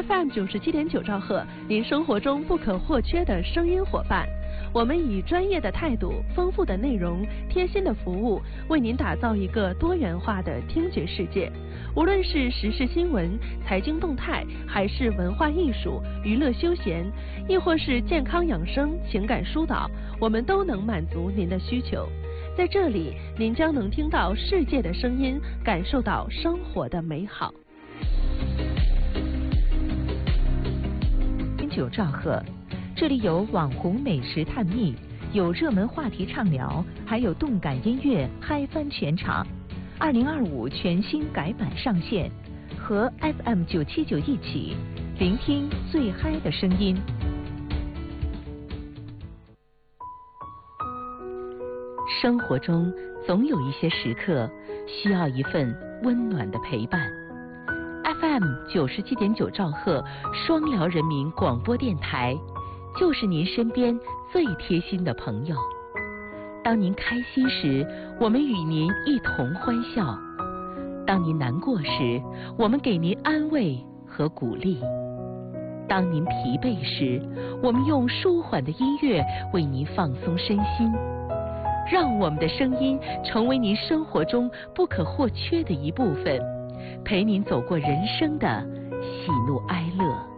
FM 97.9兆赫，您生活中不可或缺的声音伙伴。我们以专业的态度、丰富的内容、贴心的服务，为您打造一个多元化的听觉世界。无论是时事新闻、财经动态，还是文化艺术、娱乐休闲，亦或是健康养生、情感疏导，我们都能满足您的需求。在这里，您将能听到世界的声音，感受到生活的美好。 9兆赫，这里有网红美食探秘，有热门话题畅聊，还有动感音乐嗨翻全场。2025全新改版上线，和 FM 979一起聆听最嗨的声音。生活中总有一些时刻需要一份温暖的陪伴。FM 97.9兆赫双辽人民广播电台，就是您身边最贴心的朋友。当您开心时，我们与您一同欢笑；当您难过时，我们给您安慰和鼓励；当您疲惫时，我们用舒缓的音乐为您放松身心。让我们的声音成为您生活中不可或缺的一部分，陪您走过人生的喜怒哀乐。